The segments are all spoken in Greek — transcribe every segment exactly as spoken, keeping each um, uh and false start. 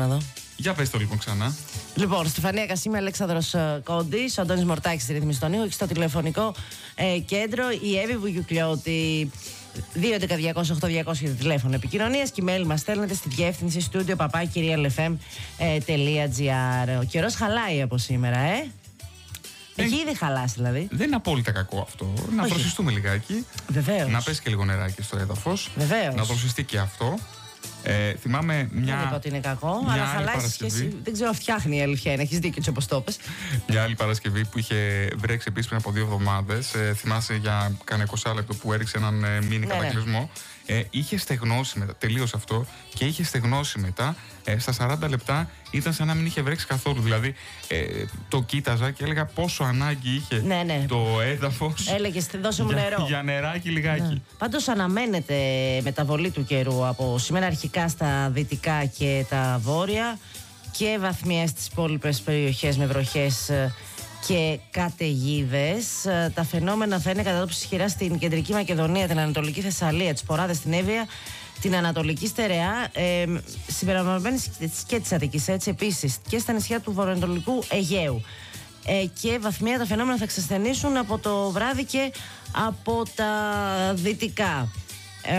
να δω. Για πες το λοιπόν ξανά. Λοιπόν, Στεφανία Κασίμη, Αλέξανδρος Κόντης, ο Αντώνης Μορτάκης στη ρύθμιση των ήχων και στο τηλεφωνικό ε, κέντρο η Εύη Βουγιουκλιώτη. δύο έντεκα διακόσια οκτώ διακόσια για το τηλέφωνο επικοινωνίας και email μας στέλνετε στη διεύθυνση στούντιο παπάκι κυρία εφ εμ τελεία τζι άρ. Ο καιρός χαλάει από σήμερα, ε. Έχει ήδη χαλάσει δηλαδή. Δεν είναι απόλυτα κακό αυτό. Να Όχι. προσυστούμε λιγάκι. Βεβαίως. Να πέσει και λίγο νεράκι στο έδαφος. Βεβαίως. Να προσυστεί και αυτό. Ε, θυμάμαι μια. Δεν είπα ότι είναι κακό, μια αλλά άλλη χαλάει σε Παρασκευή. σχέση. Δεν ξέρω, φτιάχνει η αλήθεια είναι. Έχεις δίκιο, έτσι όπως το πες. Μια άλλη Παρασκευή που είχε βρέξει επίσης πριν από δύο εβδομάδες. Ε, θυμάσαι για κάνα είκοσι λεπτό που έριξε έναν ε, μίνι Ναι, κατακλυσμό. Ε, είχε στεγνώσει μετά, τελείωσε αυτό και είχε στεγνώσει μετά. Ε, στα σαράντα λεπτά ήταν σαν να μην είχε βρέξει καθόλου. Δηλαδή ε, το κοίταζα και έλεγα πόσο ανάγκη είχε Ναι, ναι. το έδαφος. Έλεγες, δώσε μου για, νερό. για νεράκι λιγάκι. Ναι. Πάντως αναμένεται μεταβολή του καιρού από σήμερα αρχικά στα δυτικά και τα βόρεια και βαθμιές στις υπόλοιπες περιοχές με βροχές και καταιγίδες. Τα φαινόμενα θα είναι κατά τόπους ισχυρά στην Κεντρική Μακεδονία, την Ανατολική Θεσσαλία, τις Ποράδες, την Εύβοια, την Ανατολική Στερεά, ε, συμπεριλαμβανομένης και της Αττικής, έτσι επίσης, και στα νησιά του βορειοανατολικού Αιγαίου. Ε, και βαθμία τα φαινόμενα θα εξασθενήσουν από το βράδυ και από τα δυτικά. Ε,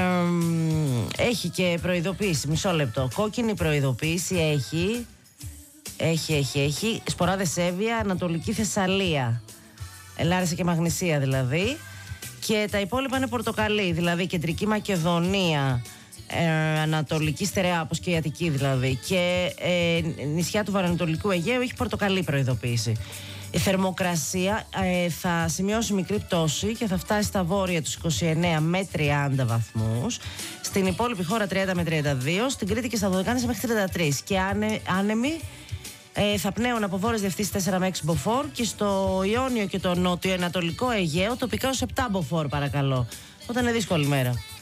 έχει και προειδοποίηση, μισό λεπτό. Κόκκινη προειδοποίηση έχει. Έχει, έχει, έχει. Σποράδες Εύβοια, Ανατολική Θεσσαλία. Λάρισα και Μαγνησία δηλαδή. Και τα υπόλοιπα είναι πορτοκαλί, δηλαδή Κεντρική Μακεδονία, ε, Ανατολική Στερεά, όπως και η Αττική δηλαδή. Και ε, νησιά του βορειοανατολικού Αιγαίου έχει πορτοκαλί προειδοποίηση. Η θερμοκρασία ε, θα σημειώσει μικρή πτώση και θα φτάσει στα βόρεια τους είκοσι εννέα με τριάντα βαθμούς. Στην υπόλοιπη χώρα τριάντα με τριάντα δύο. Στην Κρήτη και στα Δωδεκάνησα μέχρι τριάντα τρία. Και άνε, άνεμοι ε, θα πνέουν από βόρειες διευθύνσεις τέσσερα με έξι μποφόρ και στο Ιόνιο και το νότιο-ανατολικό Αιγαίο τοπικά ως επτά μποφόρ παρακαλώ. Όταν είναι δύσκολη μέρα.